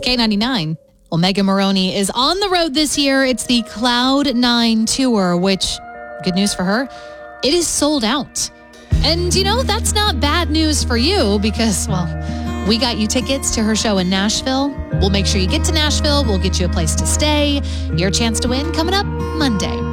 K99. Well, Megan Moroney is on the road this year. It's the Cloud9 Tour, which, good news for her, it is sold out. And, that's not bad news for you because, we got you tickets to her show in Nashville. We'll make sure you get to Nashville. We'll get you a place to stay. Your chance to win coming up Monday.